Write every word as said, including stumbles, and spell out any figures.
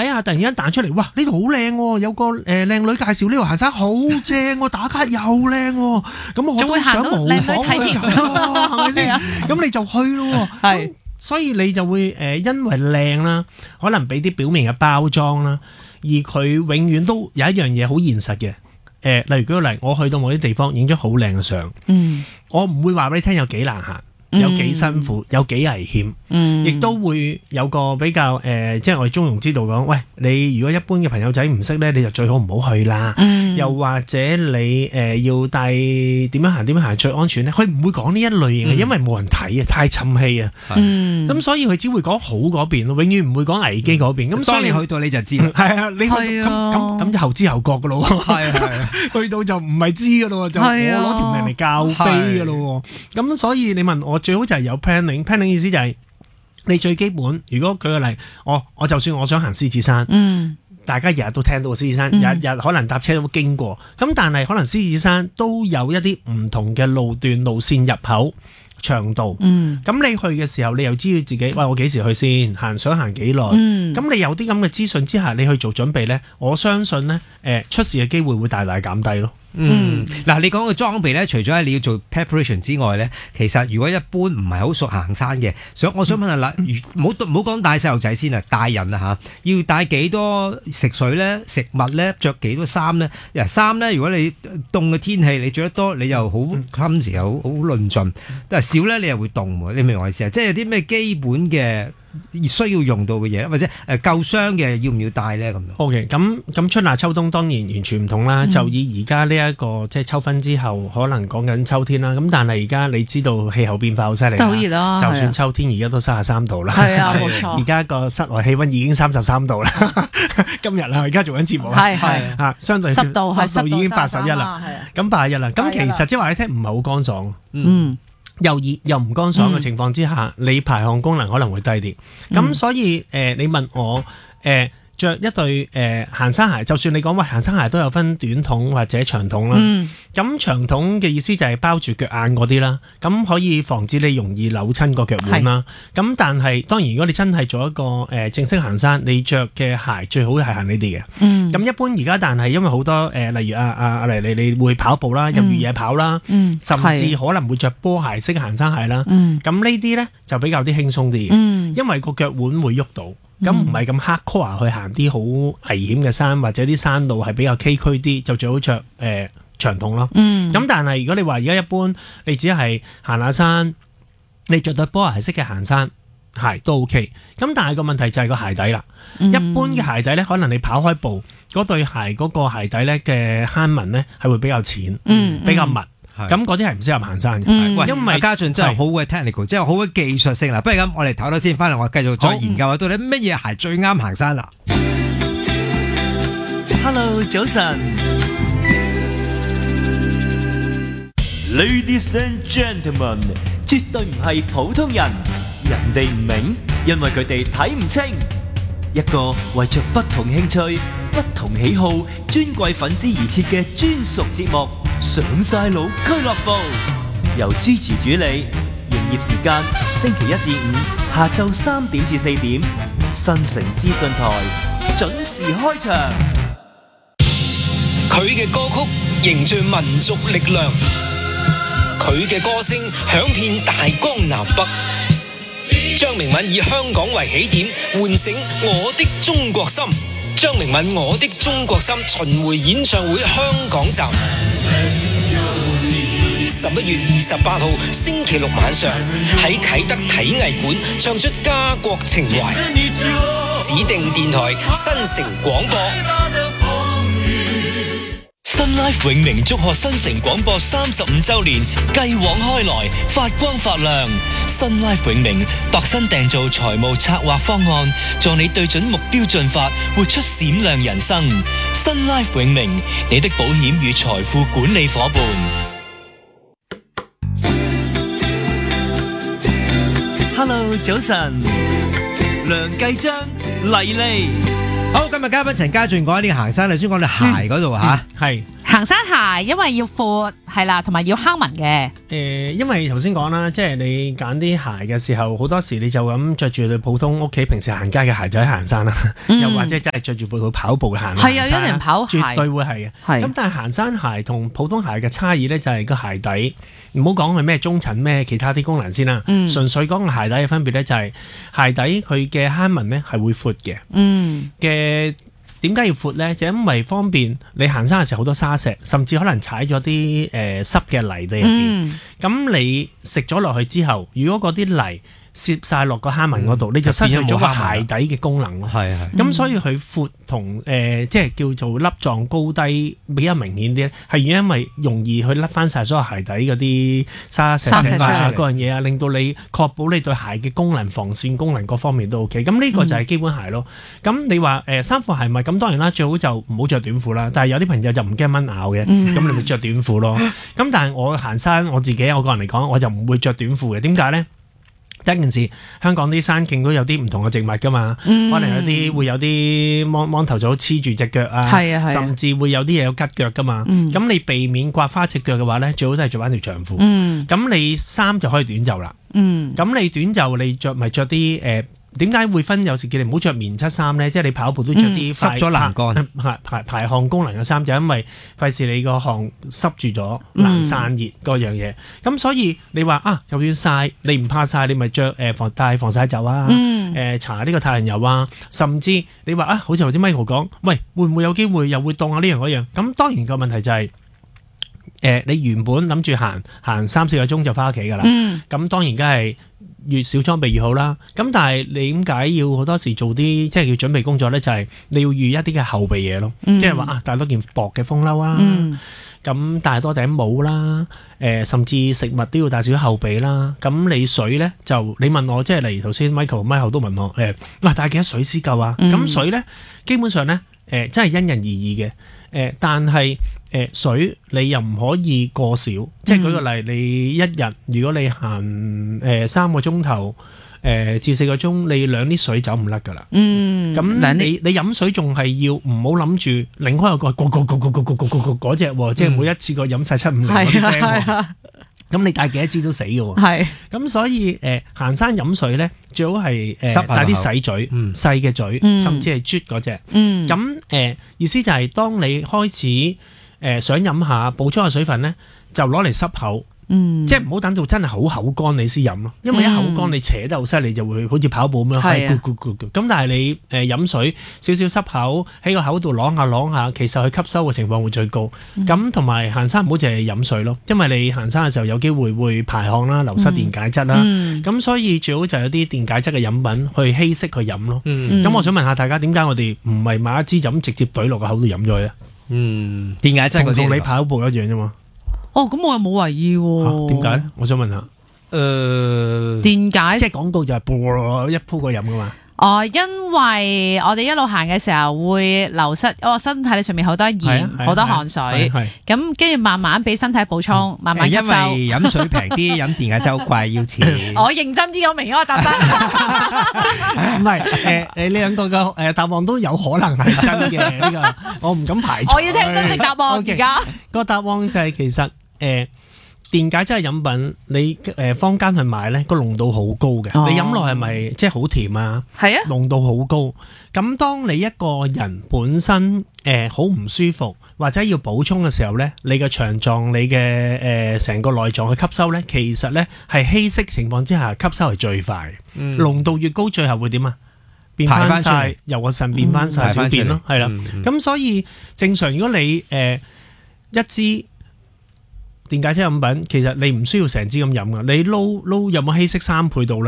睇下突然間彈出嚟，哇！呢度好靚喎，有個誒靚女介紹呢度行山好正喎，打卡又靚喎，咁我都想模仿佢咁咯，係咪先？咁你就去咯，係，所以你就會誒因為靚啦，可能俾啲表面嘅包裝啦，而佢永遠都有一樣嘢好現實嘅。誒，例如舉個例，我去到某啲地方影咗好靚嘅相，嗯，我唔會話俾你聽有幾難行。有幾辛苦，有幾危險，嗯，亦都會有個比較誒、呃，即係我哋中庸之道講，喂，你如果一般嘅朋友仔唔識咧，你就最好唔好去啦。嗯、又或者你誒、呃、要帶點樣行點樣行最安全咧，佢唔會講呢一類型嘅，嗯、因為冇人睇啊，太沉氣啊。嗯，咁所以佢只會講好嗰邊，永遠唔會講危機嗰邊。咁、嗯、所以你去到你就知，係啊，你去咁咁咁就後知後覺噶咯。係係，去到就唔係知噶咯，就我攞條命嚟教飛噶咯。咁所以你問我。最好就係有 planning，planning 意思就係你最基本。如果舉個例，我我就算我想行獅子山，嗯，大家日日都聽到獅子山，日日、嗯、可能搭車都會經過。咁但係可能獅子山都有一啲唔同嘅路段、路線入口、長度。嗯，咁你去嘅時候，你又知道自己，喂，我幾時去先？行想行幾耐？嗯，咁你有啲咁嘅資訊之下，你去做準備呢，我相信呢，誒，出事嘅機會會大大減低咯。 嗯，嗱，你講嘅裝備咧，除咗係你要做 preparation 之外咧，其實如果一般唔係好熟行山嘅，想我想問下啦，唔好唔好講帶細路仔先啊，帶人啊嚇，要帶幾多食水咧、食物咧、着幾多衫咧？嗱，衫咧，如果你凍嘅天氣，你着得多，你又好襟時又好好論盡；但係少咧，你又會凍喎。你明我意思啊？即係有啲咩基本嘅需要用到嘅嘢，或者誒夠傷嘅要唔要帶咧？咁樣 OK， 咁咁春夏秋冬當然完全唔同啦。嗯、就以而家呢一個即係秋分之後，可能講緊秋天啦。咁但係而家你知道氣候變化好犀利，都好熱啦。就算秋天而家都三十三度啦。係啊，冇錯。而家個室外氣溫已經三十三度啦。今日啦，而家做緊節目啦。係係啊，相對濕度濕度已經八十一啦。咁八十一啦。咁其實即係話你聽唔係好乾爽。嗯。又熱又唔乾爽嘅情況之下，嗯、你排汗功能可能會低啲。咁、嗯、所以誒、呃，你問我誒著一對誒、呃、行山鞋，就算你講喂行山鞋都有分短筒或者長筒啦。咁、嗯、長筒嘅意思就係包住腳眼嗰啲啦，咁可以防止你容易扭親個腳腕啦。咁是但係當然，如果你真係做一個誒、呃、正式行山，你着嘅鞋最好係行呢啲嘅。咁、嗯、一般而家，但係因為好多誒、呃，例如啊啊阿黎你你會跑步啦，有越野跑啦，嗯、甚至可能會着波鞋式行山鞋啦。咁、嗯、呢啲咧就比較啲輕鬆啲嘅，嗯、因為個腳腕會喐到。咁唔係咁 hardcore 去行啲好危險嘅山，或者啲山路係比較崎嶇啲，就最好着誒、呃、長筒咯。咁、嗯、但係如果你話而家一般，你只係行下山，你着對波鞋式嘅行山鞋都 OK。咁但係個問題就係個鞋底啦。嗯、一般嘅鞋底咧，可能你跑開步嗰對鞋嗰個鞋底咧嘅坑紋咧係會比較淺，嗯、比較密。咁嗰啲係唔適合行山嘅，嗯、因為家俊真係好嘅 technical，即係好嘅技術性啦。不如咁，我哋唞唞先，翻嚟我繼續再研究下到底乜嘢鞋最啱行山啦。Hello， 早晨 ，Ladies and gentlemen， 絕對唔係普通人，人哋唔明，因為佢哋睇唔清。一個為着不同興趣、不同喜好、尊貴粉絲而設嘅專屬節目。上晒腦俱樂部，由 Gigi 主理，營業時間星期一至五下晝三點至四點，新城資訊台準時開場。 佢嘅歌曲凝聚民族力量，佢嘅歌聲響遍大江南北。張明敏以香港為起點，喚醒我的中國心。張明敏我的中國心巡迴演唱會香港站，十一月二十八號星期六晚上喺啟德體藝館唱出家國情懷，指定電台新城廣播。Sun Life 永明祝賀新城廣播三十五周年，繼往開來，發光發亮。Sun Life 永明度身訂造財務策劃方案，助你對準目標進發，活出閃亮人生。Sun Life 永明，你的保險與財富管理夥伴。 Hello， 早晨，梁繼章、麗麗。好，今日嘉賓陳家俊講呢個行山，頭先講你鞋嗰度吓，係、嗯、 行山鞋因為要闊係啦，同埋要坑紋嘅。 誒、呃，因為頭先講啦，即係你揀啲鞋嘅時候，好多時你就咁着住對普通屋企平時行街嘅鞋就喺行山啦，嗯、又或者真係着住部跑步嘅行山。 係啊，一定跑鞋， 絕對會係嘅。係咁，但係行山鞋同普通鞋嘅差異咧，就係個鞋底，唔好講係咩中層咩其他啲功能先啦。嗯、純粹講個鞋底嘅分別咧，就係鞋底佢嘅坑紋咧係會闊嘅。嗯嘅。點解要闊呢？就因為方便你行山嘅時候好多沙石，甚至可能踩咗啲誒濕嘅泥地入邊。咁、嗯、你食咗落去之後，如果嗰啲泥攝晒落個坑紋嗰度，嗯、你就失去咗個鞋底嘅功能咯。係係。咁所以佢闊同誒即係叫做粒狀高低比較明顯啲咧，係因為容易去甩翻晒所有鞋底嗰啲沙石啊嗰樣嘢啊，令到你確保你對鞋嘅功能、防線功能各方面都 OK。咁呢個就係基本鞋咯。咁、嗯、你話誒衫褲鞋襪咁當然啦，最好就唔好着短褲啦。但係有啲朋友就唔驚蚊咬嘅，咁、嗯、你咪着短褲咯。咁但係我行山我自己我個人嚟講，我就唔會着短褲嘅。點解咧？第一件事，香港啲山徑都有啲唔同嘅植物噶嘛，嗯、可能有啲會有啲芒芒頭草黐住隻腳啊，啊甚至會有啲嘢有吉腳噶嘛。咁、嗯、你避免刮花隻腳嘅話咧，最好都係着翻條長褲。咁、嗯、你衫就可以短袖啦。咁、嗯、你短袖你着咪着啲誒？點解會分有時叫你唔好着棉質衫咧？即係你跑步都着啲濕咗欄杆排排排汗功能嘅衫，就因為費事你個汗濕住咗難散熱嗰樣嘢。咁、嗯、所以你話啊，就算曬你唔怕曬，你咪着誒防帶防曬袖啊，誒、嗯呃、搽呢個太陽油啊，甚至你話啊，好似頭先 Michael 講，喂會唔會有機會又會凍啊呢樣嗰樣？咁當然個問題就係、是。誒、呃，你原本諗住行行三四個鐘就翻屋企噶啦，咁、嗯、當然梗係越少裝備越好啦。咁但係你點解要好多時做啲即係要準備工作咧？就係、是、你要預一啲嘅後備嘢咯，嗯、即係話啊帶多件薄嘅風褸啊，咁、嗯、帶多頂帽啦，誒、呃、甚至食物都要帶少少後備啦。咁你水咧就你問我，即係例如頭先 Michael Michael 都問我誒，喂、呃、帶幾多水先夠啊？咁、嗯、水咧基本上咧誒、呃、真係因人而異嘅。誒、呃，但係誒、呃、水你又唔可以過少，嗯、即係舉個例，你一日如果你行誒、呃、三個鐘頭誒至四個鐘，你兩啲水走唔甩噶啦。嗯，咁你你飲水仲係要唔好諗住擰開個蓋，個個個個個個個個嗰隻喎，即係每一次個飲晒七五零嗰啲 friend 喎。咁你帶幾多支都死嘅喎。係。咁所以誒、呃、行山飲水咧，最好係誒帶啲細嘴、嗯、細嘅嘴，嗯、甚至係啜嗰隻。嗯。咁誒、呃、意思就係當你開始誒、呃、想飲下補充下水分咧，就攞嚟濕口。嗯，即係唔好等到真係好口乾你先飲咯，因為一口乾你扯得好犀利，就會好似跑步咁樣，係咕咕咕咕。咁但係你誒飲水少少濕口喺個口度啷下啷下，其實佢吸收嘅情況會最高。咁同埋行山唔好淨係飲水咯，因為你行山嘅時候有機會會排汗啦、流失電解質啦。咁、嗯、所以最好就有啲電解質嘅飲品去稀釋去飲咯。咁、嗯、我想問下大家，點解我哋唔係買一支飲直接懟落個口度飲咗咧？嗯，電解質嗰啲同你跑步一樣啫嘛。 哦，咁我又冇懷疑喎。 點解咧？我想問下。誒、呃， 電解即係講到就係啵一鋪過飲噶嘛。 哦，因為我哋一路行嘅時候會流失，我、哦、身體上面好多鹽，好、啊啊、多汗水，咁跟住慢慢俾身體補充，嗯、慢慢吸收。因為飲水平啲，飲電解質好貴，要錢。我認真啲，我明我答真。 唔係誒誒，你兩個嘅誒答案都有可能係真嘅呢、這個，我唔敢排除。 我要聽真正答案而家。 Okay, 個答案就係其實誒。呃電解質係飲品，你誒坊間去買咧個濃度好高嘅，哦、你飲落係咪即係好甜啊？係啊，濃度好高。咁當你一個人本身誒好唔舒服或者要補充嘅時候咧，你嘅腸臟、你嘅誒成個內臟去吸收咧，其實咧係稀釋情況之下吸收係最快。嗯，濃度越高，最後會點啊？變翻晒，由個腎變翻晒小便咯，係啦。咁所以正常如果你誒一支電解質飲品，其實你唔需要成支咁飲噶，你撈撈有冇稀釋三倍到咧？